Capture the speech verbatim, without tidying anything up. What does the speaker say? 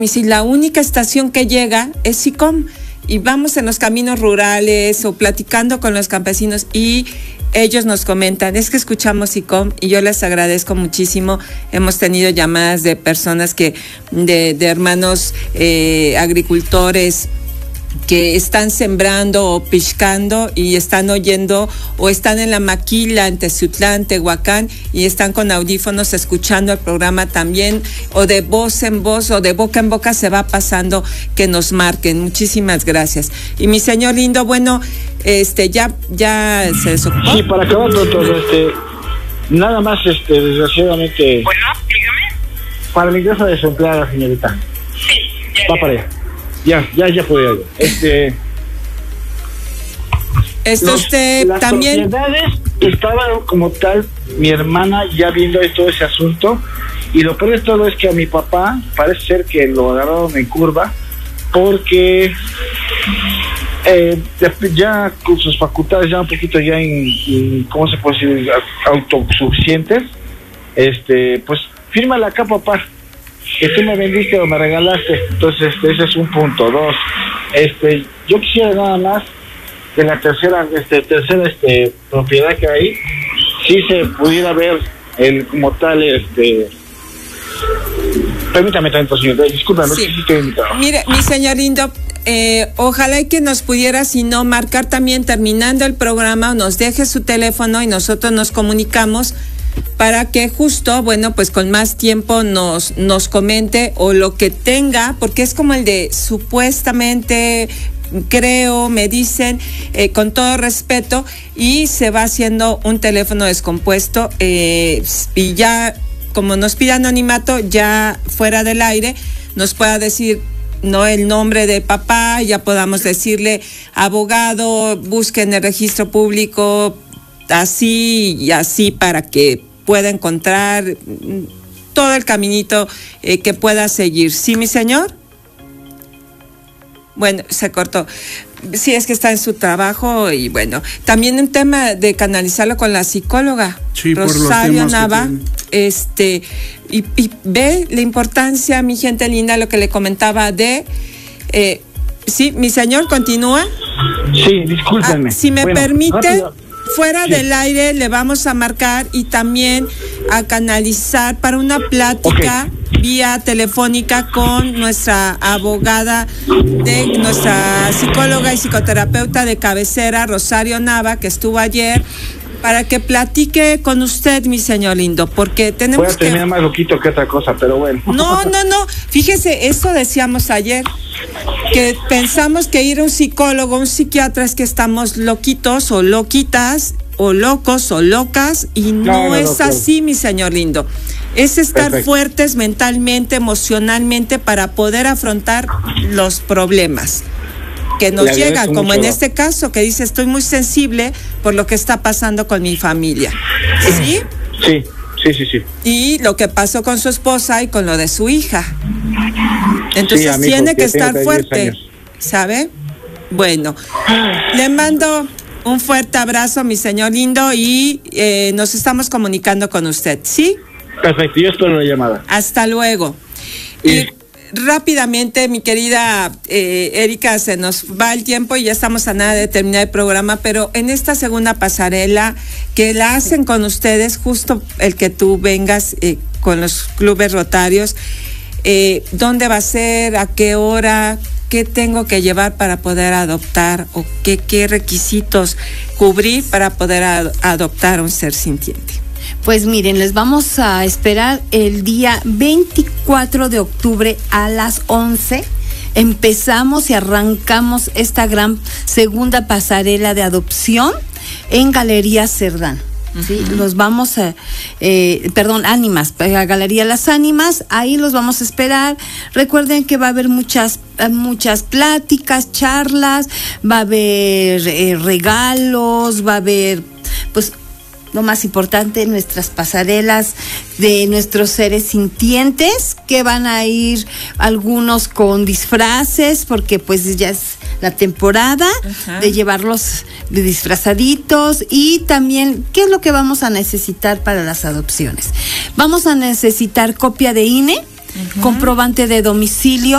Y si la única estación que llega es SICOM, y vamos en los caminos rurales o platicando con los campesinos y ellos nos comentan, es que escuchamos SICOM y yo les agradezco muchísimo. Hemos tenido llamadas de personas que, de, de hermanos eh, agricultores que están sembrando o piscando y están oyendo, o están en la maquila en Teciutlán, Tehuacán, y están con audífonos escuchando el programa también, o de voz en voz o de boca en boca se va pasando, que nos marquen. Muchísimas gracias. Y mi señor lindo, bueno, este ya ya se desocupó. Sí, para acabar todo, este, nada más, este, desgraciadamente. Bueno, dígame. Para la ingreso de desempleada, señorita. Sí, ya. Va para allá. Ya, ya, ya puede ir. Este. Esto los, usted las también. propiedades estaban como tal, mi hermana ya viendo todo ese asunto, y lo peor de todo es que a mi papá parece ser que lo agarraron en curva porque eh, ya con sus facultades ya un poquito ya en, en ¿cómo se puede decir? Autosuficientes. Este, pues fírmala acá, papá, que tú me vendiste o me regalaste. Entonces este, ese es un punto. Dos, este, yo quisiera nada más que la tercera, este, tercera este propiedad que hay, si se pudiera ver el como tal, este, permítame tanto, señor, discúlpame, Sí. sí, sí estoy invitado. Mire, mi señor lindo, eh, ojalá y que nos pudiera, si no, marcar también terminando el programa, o nos deje su teléfono y nosotros nos comunicamos para que justo, bueno, pues con más tiempo nos, nos comente o lo que tenga, porque es como el de supuestamente, creo, me dicen, eh, con todo respeto, y se va haciendo un teléfono descompuesto, eh, y ya, como nos pide anonimato, ya fuera del aire, nos pueda decir, no, el nombre de papá, ya podamos decirle, abogado, busque en el registro público, así y así, para que pueda encontrar todo el caminito eh, que pueda seguir. ¿Sí, mi señor? Bueno, se cortó. Sí, es que está en su trabajo, y bueno, también un tema de canalizarlo con la psicóloga, sí, Rosario Nava, este, y, y ve la importancia, mi gente linda, lo que le comentaba de, eh, sí, mi señor, continúa. Sí, discúlpenme. Ah, si me bueno, permite, rápido. fuera Sí. del aire le vamos a marcar y también a canalizar para una plática okay. vía telefónica con nuestra abogada, de nuestra psicóloga y psicoterapeuta de cabecera, Rosario Nava, que estuvo ayer, para que platique con usted, mi señor lindo, porque tenemos Voy a terminar que... más loquito que otra cosa, pero bueno. No, no, no, fíjese, eso decíamos ayer, que pensamos que ir a un psicólogo, un psiquiatra, es que estamos loquitos o loquitas, o locos o locas, y no, no, no es no, así, no. mi señor lindo. Es estar Perfecto. fuertes mentalmente, emocionalmente, para poder afrontar los problemas que nos llegan, como en este caso, que dice, estoy muy sensible por lo que está pasando con mi familia. ¿Sí? Sí, sí, sí, sí. Y lo que pasó con su esposa y con lo de su hija. Entonces sí, amigo, tiene que estar fuerte, ¿sabe? Bueno, le mando un fuerte abrazo, mi señor lindo, y eh, nos estamos comunicando con usted, ¿sí? Perfecto, yo espero la llamada. Hasta luego. Y, y rápidamente, mi querida eh, Erika, se nos va el tiempo y ya estamos a nada de terminar el programa, pero en esta segunda pasarela que la hacen con ustedes, justo el que tú vengas eh, con los clubes rotarios, eh, ¿dónde va a ser? ¿A qué hora? ¿Qué tengo que llevar para poder adoptar? ¿O qué, qué requisitos cubrir para poder ad- adoptar a un ser sintiente? Pues miren, les vamos a esperar el día veinticuatro de octubre a las once. Empezamos y arrancamos esta gran segunda pasarela de adopción en Galería Cerdán. ¿Sí? Uh-huh. Los vamos a, eh, perdón, Ánimas, Galería Las Ánimas, ahí los vamos a esperar. Recuerden que va a haber muchas, muchas pláticas, charlas, va a haber eh, regalos, va a haber, pues, lo más importante, nuestras pasarelas de nuestros seres sintientes, que van a ir algunos con disfraces, porque pues ya es la temporada uh-huh. de llevarlos de disfrazaditos. Y también, ¿qué es lo que vamos a necesitar para las adopciones? Vamos a necesitar copia de I N E, uh-huh. comprobante de domicilio